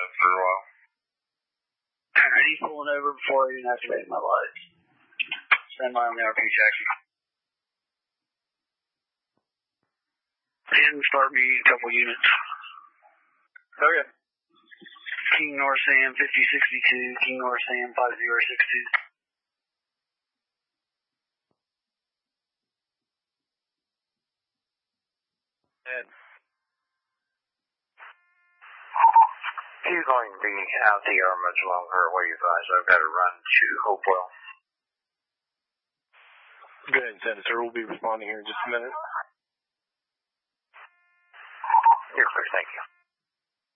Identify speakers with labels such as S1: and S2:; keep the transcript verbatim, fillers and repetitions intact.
S1: up for a while.
S2: He's pulling over before I even activated my lights. Stand by on the R P taxi. And start me a couple units.
S1: Okay.
S2: King North Sam fifty sixty-two, King North Sam five zero six two.
S1: Ed. He's going to be out the air much longer away, you guys. I've got to run to Hopewell.
S3: Go ahead, Senator. We'll be responding here in just a minute.
S1: You're clear, thank you.